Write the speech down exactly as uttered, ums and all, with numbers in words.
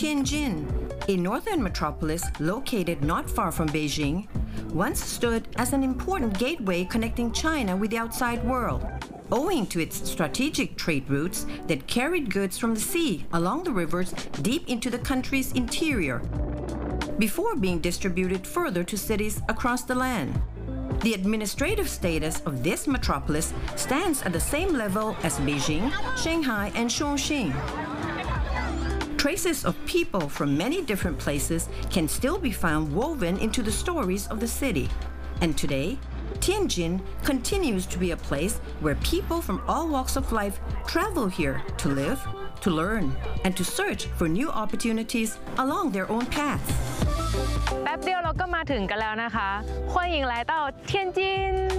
Tianjin, a northern metropolis located not far from Beijing, once stood as an important gateway connecting China with the outside world, owing to its strategic trade routes that carried goods from the sea along the rivers deep into the country's interior, before being distributed further to cities across the land. The administrative status of this metropolis stands at the same level as Beijing, Shanghai, and Chongqing. Traces of people from many different places can still be found woven into the stories of the city. And today, Tianjin continues to be a place where people from all walks of life travel here to live, to learn, and to search for new opportunities along their own paths. แป๊บเดียวเราก็มาถึงกันแล้วนะคะ欢迎来到天津